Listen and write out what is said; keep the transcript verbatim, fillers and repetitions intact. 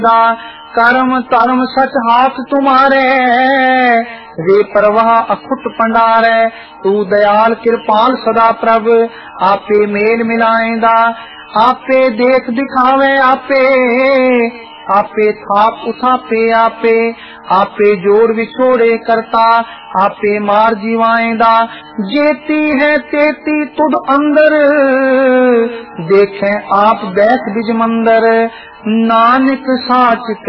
कर्म धर्म सच हाथ तुम्हारे, वे परवाह अखुट भंडारे। तू दयाल कृपाल सदा प्रभ, आपे मेल मिलाएंदा। आपे देख दिखावे आपे, आपे थाप उठापे आपे। आपे जोड़ विछोड़े करता, आपे मार जीवाएंदा। जेती है तेती तुद अंदर, देखें आप बैठ बिज मंदर। नानक साच